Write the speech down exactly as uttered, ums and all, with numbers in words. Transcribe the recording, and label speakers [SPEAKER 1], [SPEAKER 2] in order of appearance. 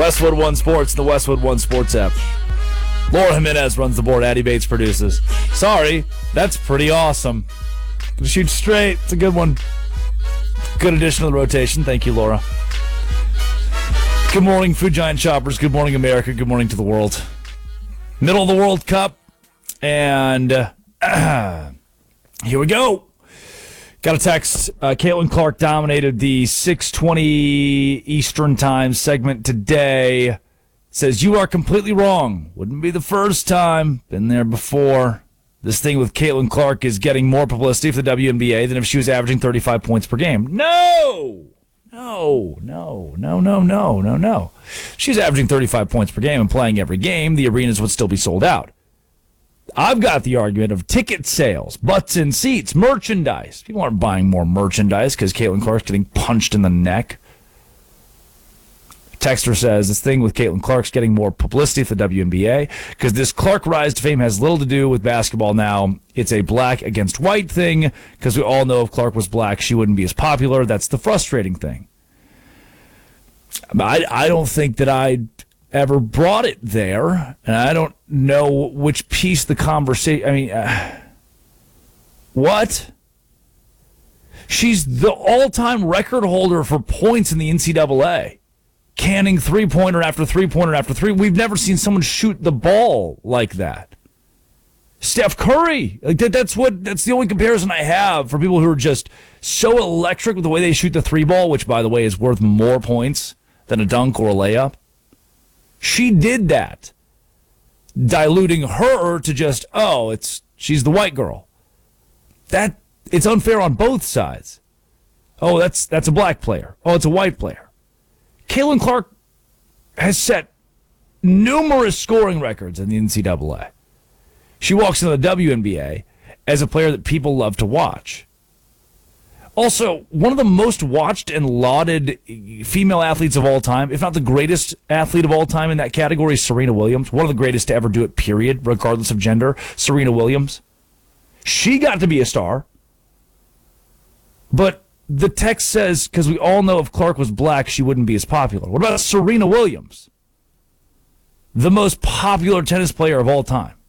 [SPEAKER 1] Westwood One Sports, the Westwood One Sports app. Laura Jimenez runs the board. Addie Bates produces. Sorry, that's pretty awesome. Gonna shoot straight. It's a good one. Good addition to the rotation. Thank you, Laura. Good morning, Food Giant shoppers. Good morning, America. Good morning to the world. Middle of the World Cup. And uh, here we go. Got a text. Uh, Caitlin Clark dominated the six twenty Eastern Time segment today. Says, you are completely wrong. Wouldn't be the first time. Been there before. This thing with Caitlin Clark is getting more publicity for the W N B A than if she was averaging thirty-five points per game. No! No, no, no, no, no, no, no. She's averaging thirty-five points per game and playing every game. The arenas would still be sold out. I've got the argument of ticket sales, butts in seats, merchandise. People aren't buying more merchandise because Caitlin Clark's getting punched in the neck. Texter says, this thing with Caitlin Clark's getting more publicity for the W N B A because this Clark rise to fame has little to do with basketball now. It's a black against white thing because we all know if Clark was black, she wouldn't be as popular. That's the frustrating thing. I, I don't think that I ever brought it there, and I don't know which piece the conversation. I mean, uh, what? She's the all-time record holder for points in the N C double A. Canning three-pointer after three-pointer after three. We've never seen someone shoot the ball like that. Steph Curry. Like that, that's what. That's the only comparison I have for people who are just so electric with the way they shoot the three ball, which, by the way, is worth more points than a dunk or a layup. She did that, diluting her to just, oh, it's she's the white girl. That it's unfair on both sides. Oh, that's that's a black player. Oh, it's a white player. Caitlin Clark has set numerous scoring records in the N C double A. She walks into the W N B A as a player that people love to watch. Also, one of the most watched and lauded female athletes of all time, if not the greatest athlete of all time in that category, is Serena Williams. One of the greatest to ever do it, period, regardless of gender, Serena Williams. She got to be a star. But the text says, because we all know if Clark was black, she wouldn't be as popular. What about Serena Williams? The most popular tennis player of all time.